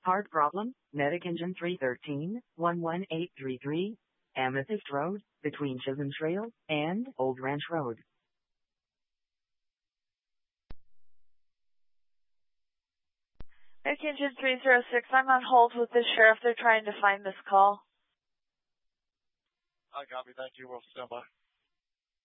Hard problem, Medic Engine 313, 11833, Amethyst Road, between Chisholm Trail and Old Ranch Road. Medic Engine 306, I'm on hold with the sheriff. They're trying to find this call. I copy. Thank you. We'll stand by.